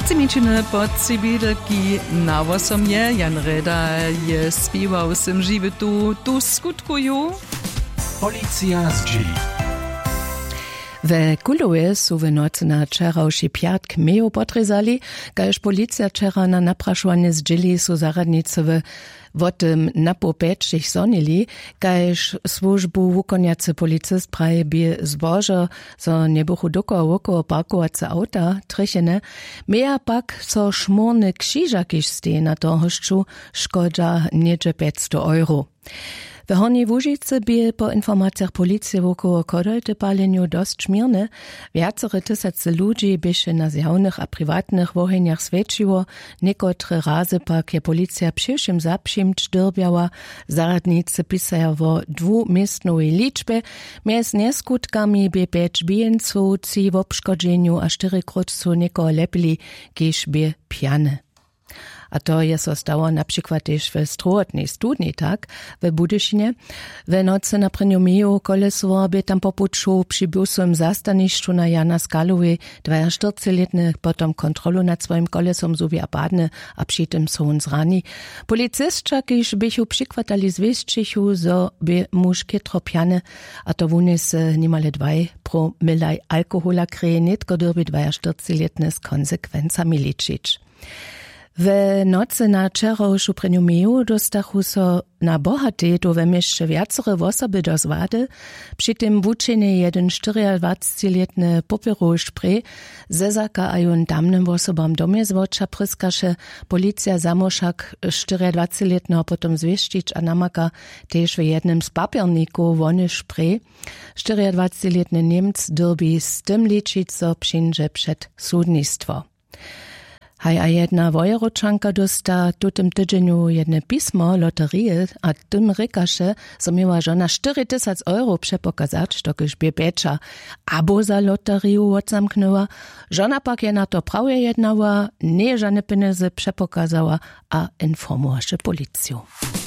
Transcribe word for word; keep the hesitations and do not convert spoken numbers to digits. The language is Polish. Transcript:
Semičiny pod Sibidelki na osomje Jan Reda je spiewał sym żywy tu, tu skutkuju. Policja z Dżili. We Kulowie su w nocy na wczorajszy piatk mejo potrezali, gdyż policja wczoraj na napraszanie z Dżili su zaradnicowe o tym napopečich sonili, gdyż służbu wukoniacy policyst praje by zboże, so nie było dookoła około parkowace auta, trychene, meja pak so szmurny krzyżakiś stej na to hoszczu szkodza niedzie pięćset euro. W Hornej Łužicy by po informacjach policji wokoło Kodolte paleniu dost szmirne, wiacore tysace ludzi by się na zjawnych a prywatnych woheniach svedčiło, niekotre razy pak je policja przyszym zapšim czderbiała, zaradnicy pisają o dwumiestnowej liczbie, mjez neskutkami by pięć bijenców ci w obszkodzeniu a czterykrot su nieko lepili, kiż by pjane. A to je so stało na przykład też w strotnej studni, tak, w Budyšinie. W nocy na prynjomiju kolesowo by tam popuczu przy busowym zastaniszczu na Jana Skalowej dwudziestoczteroletny potom kontrolu nad swoim kolesom zuwie apadny, a przy tym są on zrani. Policystka, kiż bychu przykładali zwieścichu, zo by muż kietro pjane, a to wunis niemale dwaj promilaj alkohola kreje nitko derby dwudziestoczteroletny z konsekwencami liczyć. W nocy na wczorajszą prynjomiju dostachu so na bohatej to we mieście wiacore osoby do zwady, przy tym wuczyny jeden czterdwudziestoletny popierowy spray zezaka a jon damnym osobom domie zwodcza pryskaše, policja zamoszak czterdwudziestoletnego potom zwieścić a namaka też w jednym z papierników wony spray. czterdwudziestoletny Niemc derby z tym liczyć, co przyjdzie przed sudnictwo. Haj a jedna wojeročanka dosta tu tym tydzieniu jedne pismo loterie, a tym rykaše, so miała żona cztery tysiące euro przepokazać, tokiż by becza abo za loteriu odzamknęła. Żona pak je na to prawie jednała, nie żadne pieniądze przepokazała, a informowała policję.